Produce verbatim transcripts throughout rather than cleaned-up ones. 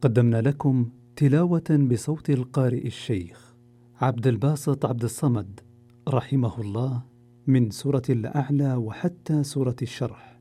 قدمنا لكم تلاوة بصوت القارئ الشيخ عبد الباسط عبد الصمد رحمه الله من سورة الأعلى وحتى سورة الشرح.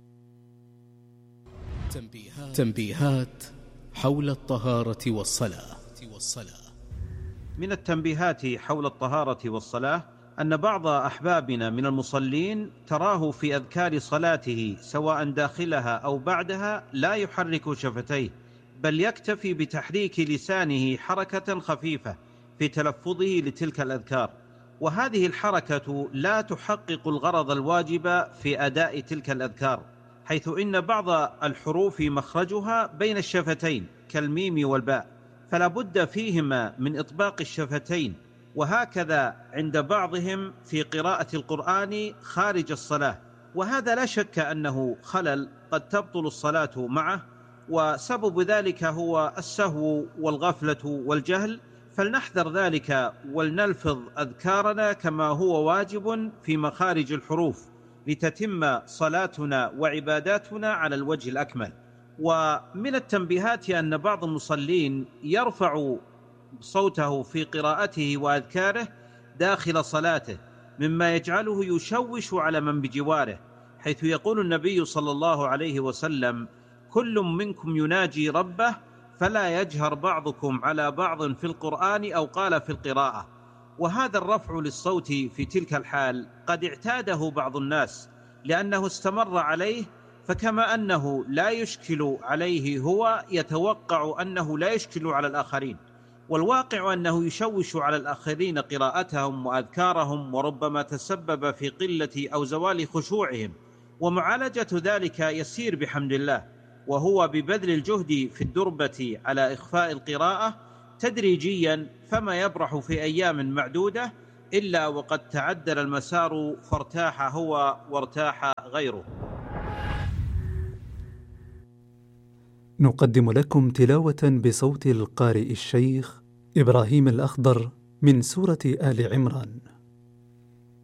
تنبيهات, تنبيهات حول الطهارة والصلاة. من التنبيهات حول الطهارة والصلاة أن بعض أحبابنا من المصلين تراه في أذكار صلاته سواء داخلها أو بعدها لا يحرك شفتيه، بل يكتفي بتحريك لسانه حركة خفيفة في تلفظه لتلك الأذكار، وهذه الحركة لا تحقق الغرض الواجب في أداء تلك الأذكار، حيث إن بعض الحروف مخرجها بين الشفتين كالميم والباء، فلا بد فيهما من إطباق الشفتين، وهكذا عند بعضهم في قراءة القرآن خارج الصلاة، وهذا لا شك أنه خلل قد تبطل الصلاة معه، وسبب ذلك هو السهو والغفلة والجهل، فلنحذر ذلك ولنلفظ أذكارنا كما هو واجب في مخارج الحروف لتتم صلاتنا وعباداتنا على الوجه الأكمل. ومن التنبيهات أن بعض المصلين يرفع صوته في قراءته وأذكاره داخل صلاته مما يجعله يشوش على من بجواره، حيث يقول النبي صلى الله عليه وسلم: كل منكم يناجي ربه فلا يجهر بعضكم على بعض في القرآن أو قال في القراءة. وهذا الرفع للصوت في تلك الحال قد اعتاده بعض الناس لأنه استمر عليه، فكما أنه لا يشكل عليه هو يتوقع أنه لا يشكل على الآخرين، والواقع أنه يشوش على الآخرين قراءتهم وأذكارهم، وربما تسبب في قلة أو زوال خشوعهم، ومعالجة ذلك يسير بحمد الله، وهو ببذل الجهد في الدربة على إخفاء القراءة تدريجيا، فما يبرح في أيام معدودة إلا وقد تعدل المسار فارتاح هو وارتاح غيره. نقدم لكم تلاوة بصوت القارئ الشيخ إبراهيم الأخضر من سورة آل عمران.